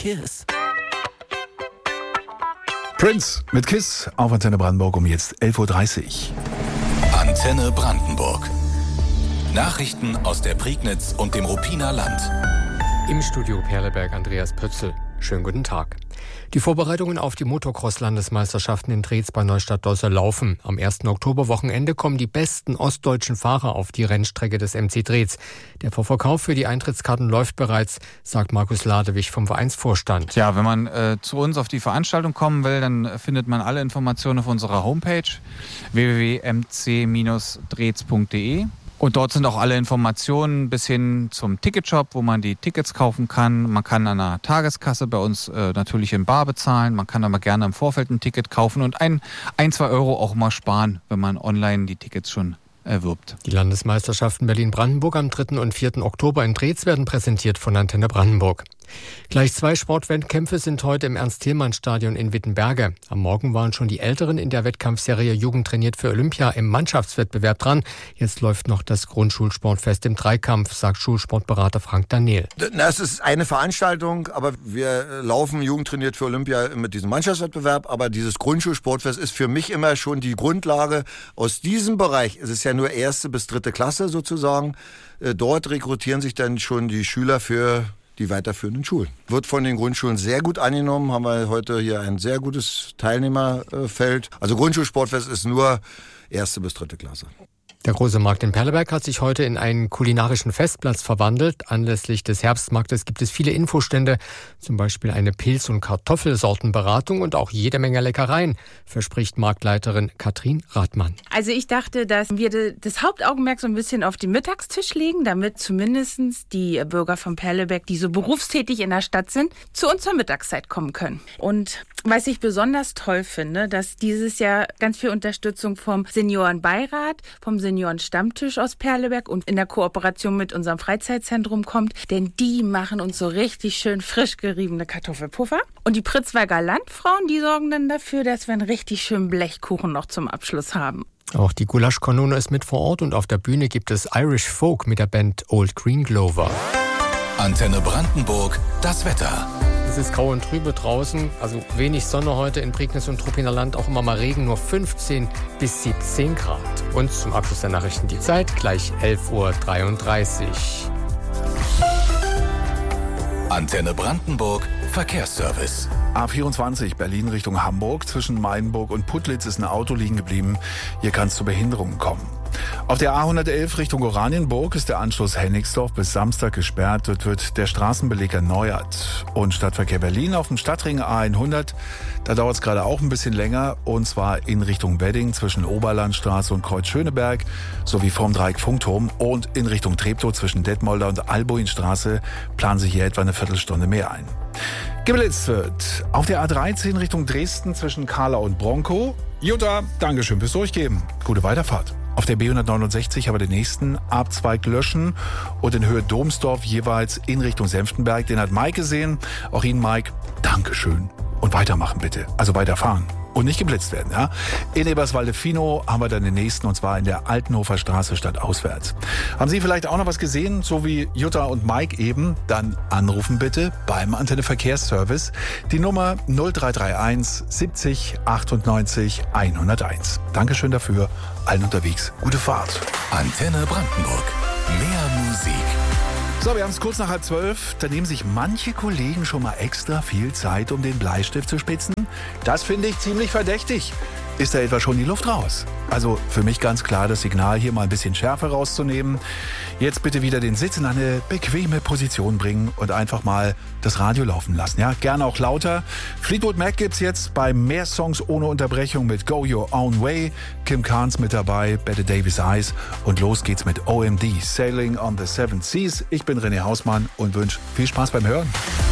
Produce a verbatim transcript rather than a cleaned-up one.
Kiss. Prince mit Kiss auf Antenne Brandenburg um jetzt elf Uhr dreißig. Antenne Brandenburg. Nachrichten aus der Prignitz und dem Ruppiner Land. Im Studio Perleberg Andreas Pötzl. Schönen guten Tag. Die Vorbereitungen auf die Motocross-Landesmeisterschaften in Drez bei Neustadt-Dosse laufen. Am ersten Oktoberwochenende kommen die besten ostdeutschen Fahrer auf die Rennstrecke des M C Drez. Der Vorverkauf für die Eintrittskarten läuft bereits, sagt Markus Ladewig vom Vereinsvorstand. Ja, wenn man äh, zu uns auf die Veranstaltung kommen will, dann findet man alle Informationen auf unserer Homepage w w w punkt m c dash drez punkt d e. Und dort sind auch alle Informationen bis hin zum Ticketshop, wo man die Tickets kaufen kann. Man kann an einer Tageskasse bei uns äh, natürlich in bar bezahlen. Man kann aber gerne im Vorfeld ein Ticket kaufen und ein, ein, zwei Euro auch mal sparen, wenn man online die Tickets schon erwirbt. Die Landesmeisterschaften Berlin-Brandenburg am dritten und vierten Oktober in Drez werden präsentiert von Antenne Brandenburg. Gleich zwei Sportwettkämpfe sind heute im Ernst-Thälmann-Stadion in Wittenberge. Am Morgen waren schon die Älteren in der Wettkampfserie Jugend trainiert für Olympia im Mannschaftswettbewerb dran. Jetzt läuft noch das Grundschulsportfest im Dreikampf, sagt Schulsportberater Frank Daniel. Es ist eine Veranstaltung, aber wir laufen Jugend trainiert für Olympia mit diesem Mannschaftswettbewerb. Aber dieses Grundschulsportfest ist für mich immer schon die Grundlage. Aus diesem Bereich, es ist ja nur erste bis dritte Klasse sozusagen, dort rekrutieren sich dann schon die Schüler für die weiterführenden Schulen. Wird von den Grundschulen sehr gut angenommen, haben wir heute hier ein sehr gutes Teilnehmerfeld. Also Grundschulsportfest ist nur erste bis dritte Klasse. Der große Markt in Perleberg hat sich heute in einen kulinarischen Festplatz verwandelt. Anlässlich des Herbstmarktes gibt es viele Infostände, zum Beispiel eine Pilz- und Kartoffelsortenberatung und auch jede Menge Leckereien, verspricht Marktleiterin Katrin Rathmann. Also ich dachte, dass wir das Hauptaugenmerk so ein bisschen auf den Mittagstisch legen, damit zumindest die Bürger von Perleberg, die so berufstätig in der Stadt sind, zu uns zur Mittagszeit kommen können. Und was ich besonders toll finde, dass dieses Jahr ganz viel Unterstützung vom Seniorenbeirat, vom Seniorenstammtisch aus Perleberg und in der Kooperation mit unserem Freizeitzentrum kommt, denn die machen uns so richtig schön frisch geriebene Kartoffelpuffer. Und die Pritzweiger Landfrauen, die sorgen dann dafür, dass wir einen richtig schönen Blechkuchen noch zum Abschluss haben. Auch die Gulaschkanone ist mit vor Ort und auf der Bühne gibt es Irish Folk mit der Band Old Green Glover. Antenne Brandenburg, das Wetter. Es ist grau und trübe draußen, also wenig Sonne heute in Prignitz und Ruppiner Land, auch immer mal Regen, nur fünfzehn bis siebzehn Grad. Und zum Abschluss der Nachrichten die Zeit, gleich elf Uhr dreiunddreißig. Antenne Brandenburg, Verkehrsservice. A vierundzwanzig Berlin Richtung Hamburg. Zwischen Meidenburg und Putlitz ist ein Auto liegen geblieben. Hier kann es zu Behinderungen kommen. Auf der A hundertelf Richtung Oranienburg ist der Anschluss Hennigsdorf bis Samstag gesperrt. Dort wird der Straßenbeleg erneuert. Und Stadtverkehr Berlin auf dem Stadtring A hundert. Da dauert es gerade auch ein bisschen länger. Und zwar in Richtung Wedding zwischen Oberlandstraße und Kreuz Schöneberg sowie vorm Dreieck Funkturm. Und in Richtung Treptow zwischen Detmolder und Albuinstraße planen Sie hier etwa eine Viertelstunde mehr ein. Geblitzt wird auf der A dreizehn Richtung Dresden zwischen Kahla und Bronkow. Jutta, Dankeschön fürs Durchgeben. Gute Weiterfahrt. Auf der B hundertneunundsechzig aber den nächsten Abzweig löschen und in Höhe Domsdorf jeweils in Richtung Senftenberg. Den hat Mike gesehen. Auch Ihnen, Mike, Dankeschön. Und weitermachen bitte. Also weiterfahren. Und nicht geblitzt werden, ja. In Eberswalde-Finow haben wir dann den nächsten, und zwar in der Altenhofer Straße stadtauswärts. Haben Sie vielleicht auch noch was gesehen, so wie Jutta und Mike eben? Dann anrufen bitte beim Antenne Verkehrsservice. Die Nummer null drei drei eins siebzig achtundneunzig hunderteins. Dankeschön dafür. Allen unterwegs. Gute Fahrt. Antenne Brandenburg. Mehr Musik. So, wir haben es kurz nach halb zwölf. Da nehmen sich manche Kollegen schon mal extra viel Zeit, um den Bleistift zu spitzen. Das finde ich ziemlich verdächtig. Ist da etwa schon die Luft raus? Also für mich ganz klar das Signal, hier mal ein bisschen Schärfe rauszunehmen. Jetzt bitte wieder den Sitz in eine bequeme Position bringen und einfach mal das Radio laufen lassen. Ja, gerne auch lauter. Fleetwood Mac gibt's jetzt bei mehr Songs ohne Unterbrechung mit Go Your Own Way. Kim Carnes mit dabei, Bette Davis Eyes. Und los geht's mit O M D, Sailing on the Seven Seas. Ich bin René Hausmann und wünsche viel Spaß beim Hören.